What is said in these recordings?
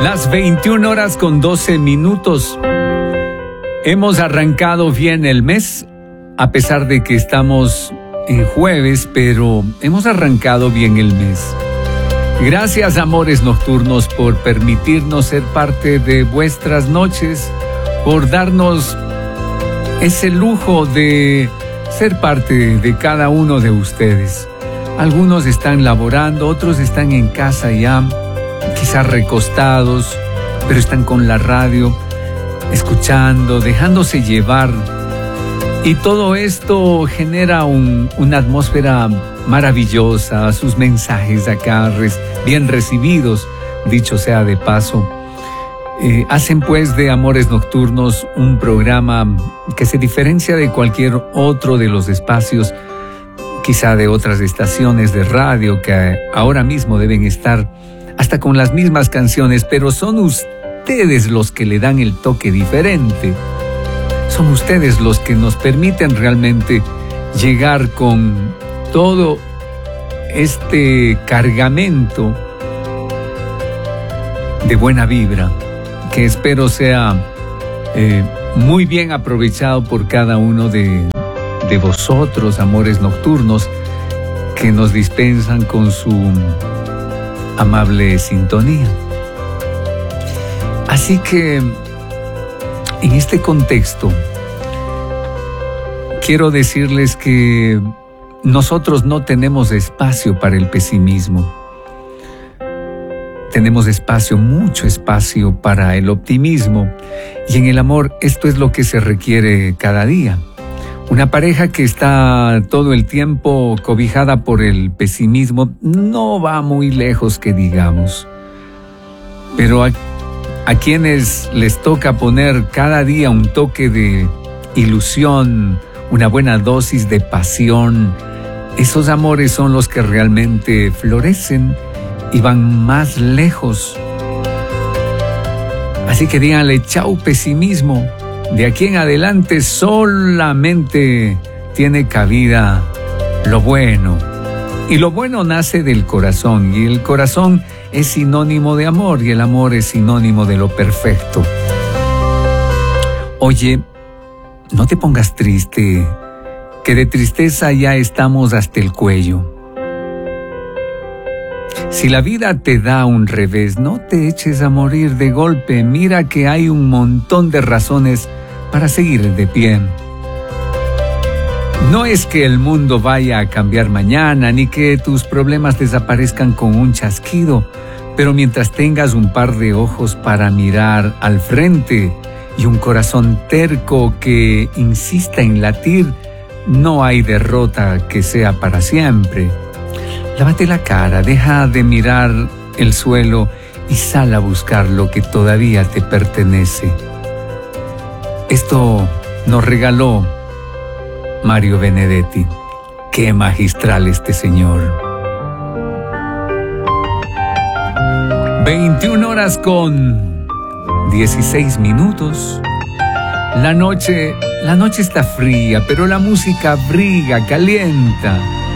Las 21 horas con 12 minutos. Hemos arrancado bien el mes, a pesar de que estamos en jueves, pero hemos arrancado bien el mes. Gracias, amores nocturnos, por permitirnos ser parte de vuestras noches, por darnos ese lujo de ser parte de cada uno de ustedes. Algunos están laborando, otros están en casa ya, quizás recostados, pero están con la radio, escuchando, dejándose llevar. Y todo esto genera una atmósfera maravillosa, sus mensajes acá bien recibidos, dicho sea de paso. Hacen pues de Amores Nocturnos un programa que se diferencia de cualquier otro de los espacios, quizá de otras estaciones de radio que ahora mismo deben estar hasta con las mismas canciones, pero son ustedes los que le dan el toque diferente. Son ustedes los que nos permiten realmente llegar con todo este cargamento de buena vibra, que espero sea muy bien aprovechado por cada uno de vosotros, amores nocturnos, que nos dispensan con su amable sintonía. Así que, en este contexto, quiero decirles que nosotros no tenemos espacio para el pesimismo. Tenemos espacio, mucho espacio para el optimismo. Y en el amor, esto es lo que se requiere cada día. Una pareja que está todo el tiempo cobijada por el pesimismo no va muy lejos, que digamos. Pero a quienes les toca poner cada día un toque de ilusión, una buena dosis de pasión, esos amores son los que realmente florecen y van más lejos. Así que díganle chau pesimismo. De aquí en adelante solamente tiene cabida lo bueno. Y lo bueno nace del corazón. Y el corazón es sinónimo de amor. Y el amor es sinónimo de lo perfecto. Oye, no te pongas triste, que de tristeza ya estamos hasta el cuello. Si la vida te da un revés, no te eches a morir de golpe. Mira que hay un montón de razones para seguir de pie. No es que el mundo vaya a cambiar mañana, ni que tus problemas desaparezcan con un chasquido, pero mientras tengas un par de ojos para mirar al frente y un corazón terco que insista en latir, no hay derrota que sea para siempre. Lávate la cara, deja de mirar el suelo y sal a buscar lo que todavía te pertenece. Esto nos regaló Mario Benedetti. Qué magistral este señor. 21 horas con 16 minutos. La noche está fría, pero la música briga, calienta.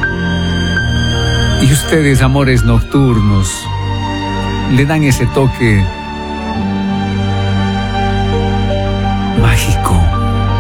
Y ustedes, amores nocturnos, le dan ese toque mágico.